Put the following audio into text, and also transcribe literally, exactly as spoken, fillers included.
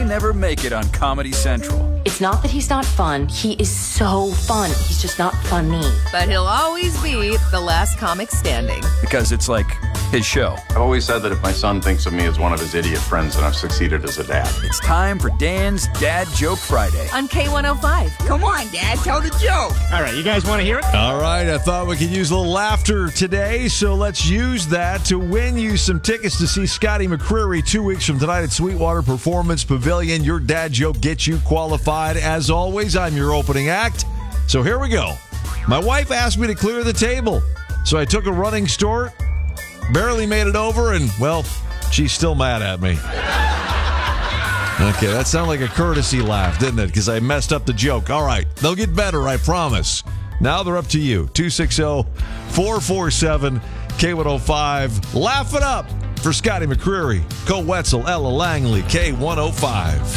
never make it on Comedy Central. It's not that he's not fun. He is so fun. He's just not funny. But he'll always be the last comic standing. Because it's like his show. I've always said that if my son thinks of me as one of his idiot friends, then I've succeeded as a dad. It's time for Dan's Dad Joke Friday. On K one oh five. Come on, Dad, tell the joke. All right, you guys want to hear it? All right, I thought we could use a little laughter today, so let's use that to win you some tickets to see Scotty McCreery two weeks from tonight at Sweetwater Performance Pavilion. Your dad joke gets you qualified. As always, I'm your opening act. So here we go. My wife asked me to clear the table, so I took a running start, barely made it over, and, well, she's still mad at me. Okay, that sounded like a courtesy laugh, didn't it? Because I messed up the joke. All right, they'll get better, I promise. Now they're up to you. two six zero, four four seven, K one oh five. Laugh it up for Scotty McCreery, Cole Wetzel, Ella Langley, K one oh five.